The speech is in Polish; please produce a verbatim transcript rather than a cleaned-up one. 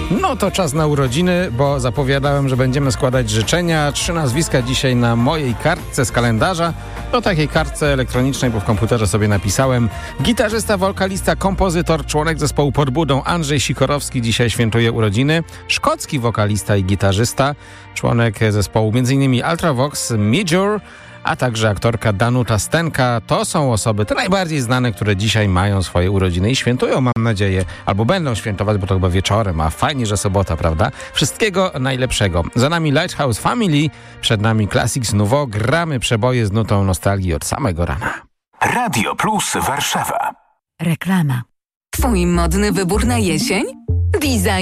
No to czas na urodziny, bo zapowiadałem, że będziemy składać życzenia. Trzy nazwiska dzisiaj na mojej kartce z kalendarza. Do takiej kartce elektronicznej, bo w komputerze sobie napisałem. Gitarzysta, wokalista, kompozytor, członek zespołu Pod Budą Andrzej Sikorowski dzisiaj świętuje urodziny. Szkocki wokalista i gitarzysta, członek zespołu między innymi Ultravox, Major, a także aktorka Danuta Stenka. To są osoby te najbardziej znane, które dzisiaj mają swoje urodziny i świętują, mam nadzieję, albo będą świętować, bo to chyba wieczorem, a fajnie, że sobota, prawda? Wszystkiego najlepszego. Za nami Lighthouse Family, przed nami Classics Nouveau, gramy przeboje z nutą nostalgii od samego rana. Radio Plus Warszawa. Reklama. Twój modny wybór na jesień? Design